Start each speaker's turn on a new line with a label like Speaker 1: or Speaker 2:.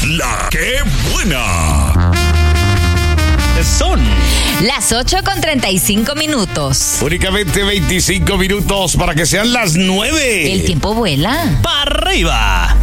Speaker 1: La que buena.
Speaker 2: Son
Speaker 3: las 8:35.
Speaker 1: Únicamente 25 minutos para que sean las 9.
Speaker 3: El tiempo vuela.
Speaker 2: para arriba.